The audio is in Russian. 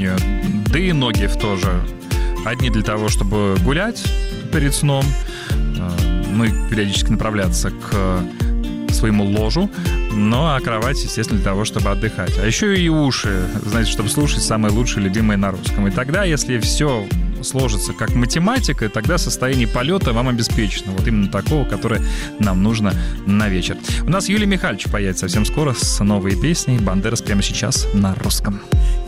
сожалению. Да и ноги тоже. Одни для того, чтобы гулять перед сном, ну и периодически направляться к своему ложу, ну а кровать, естественно, для того, чтобы отдыхать. А еще и уши, знаете, чтобы слушать самые лучшие, любимые на русском. И тогда, если все сложится как математика, тогда состояние полета вам обеспечено. Вот именно такого, которое нам нужно на вечер. У нас Юлий Михальчик появится совсем скоро с новой песней «Бандерас» прямо сейчас на русском.